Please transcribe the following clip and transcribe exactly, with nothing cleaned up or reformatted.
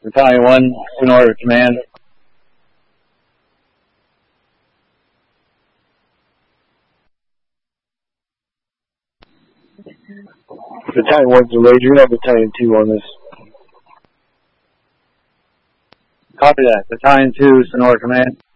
Battalion one, Sonora Command. Battalion one's delayed. You're not Battalion two on this. Copy that. Battalion two, Sonora Command.